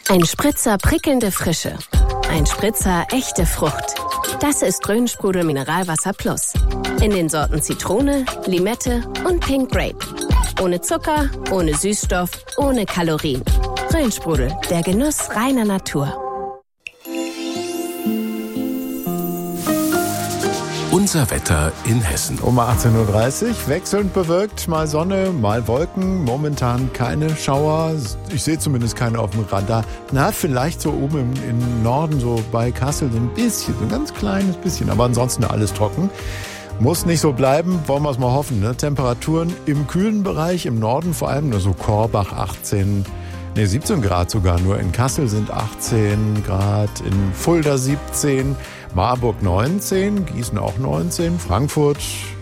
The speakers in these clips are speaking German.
Ein Spritzer prickelnde Frische. Ein Spritzer echte Frucht. Das ist Rhön-Sprudel Mineralwasser Plus. In den Sorten Zitrone, Limette und Pink Grape. Ohne Zucker, ohne Süßstoff, ohne Kalorien. Rhön-Sprudel, der Genuss reiner Natur. Unser Wetter in Hessen. Um 18.30 Uhr, wechselnd bewölkt, mal Sonne, mal Wolken, momentan keine Schauer. Ich sehe zumindest keine auf dem Radar. Na, vielleicht so oben im Norden, so bei Kassel, so ein bisschen, so ein ganz kleines bisschen, aber ansonsten alles trocken. Muss nicht so bleiben, wollen wir es mal hoffen. Ne? Temperaturen im kühlen Bereich, im Norden vor allem, nur so Korbach 17 Grad sogar, nur in Kassel sind 18 Grad, in Fulda 17, Marburg 19, Gießen auch 19, Frankfurt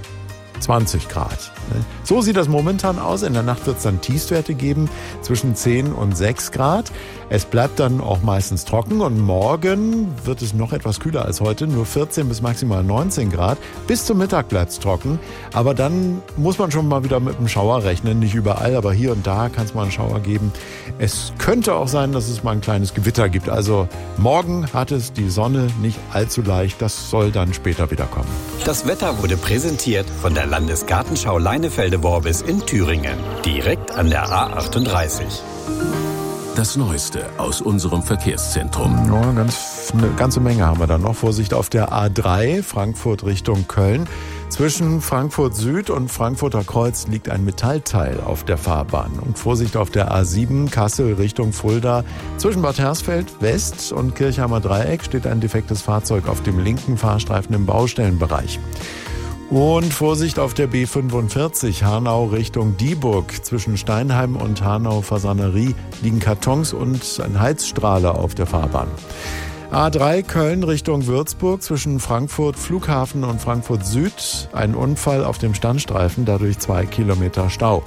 20 Grad. So sieht das momentan aus. In der Nacht wird es dann Tiefstwerte geben zwischen 10 und 6 Grad. Es bleibt dann auch meistens trocken und morgen wird es noch etwas kühler als heute, nur 14 bis maximal 19 Grad. Bis zum Mittag bleibt es trocken, aber dann muss man schon mal wieder mit einem Schauer rechnen. Nicht überall, aber hier und da kann es mal einen Schauer geben. Es könnte auch sein, dass es mal ein kleines Gewitter gibt. Also morgen hat es die Sonne nicht allzu leicht. Das soll dann später wieder kommen. Das Wetter wurde präsentiert von der Landesgartenschau Leinefelde-Worbis in Thüringen, direkt an der A38. Das Neueste aus unserem Verkehrszentrum. Ja, eine ganze Menge haben wir da noch. Vorsicht auf der A3, Frankfurt Richtung Köln. Zwischen Frankfurt Süd und Frankfurter Kreuz liegt ein Metallteil auf der Fahrbahn. Und Vorsicht auf der A7, Kassel Richtung Fulda. Zwischen Bad Hersfeld West und Kirchheimer Dreieck steht ein defektes Fahrzeug auf dem linken Fahrstreifen im Baustellenbereich. Und Vorsicht auf der B45, Hanau Richtung Dieburg. Zwischen Steinheim und Hanau Fasanerie liegen Kartons und ein Heizstrahler auf der Fahrbahn. A3 Köln Richtung Würzburg, zwischen Frankfurt Flughafen und Frankfurt Süd. Ein Unfall auf dem Standstreifen, dadurch 2 Kilometer Stau.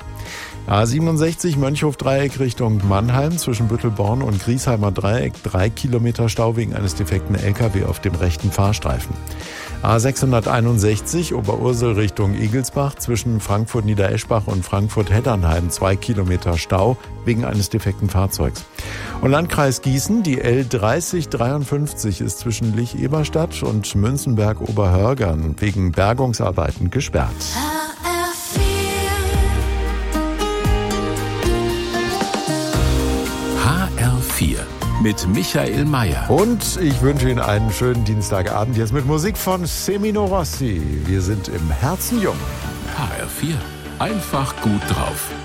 A67 Mönchhof-Dreieck Richtung Mannheim, zwischen Büttelborn und Griesheimer Dreieck 3 Kilometer Stau wegen eines defekten LKW auf dem rechten Fahrstreifen. A661 Oberursel Richtung Igelsbach, zwischen Frankfurt-Niedereschbach und Frankfurt-Heddernheim 2 Kilometer Stau wegen eines defekten Fahrzeugs. Und Landkreis Gießen, die L3053 ist zwischen Lich-Eberstadt und Münzenberg-Oberhörgern wegen Bergungsarbeiten gesperrt. HR4 mit Michael Mayer. Und ich wünsche Ihnen einen schönen Dienstagabend jetzt mit Musik von Semino Rossi. Wir sind im Herzen jung. HR4, einfach gut drauf.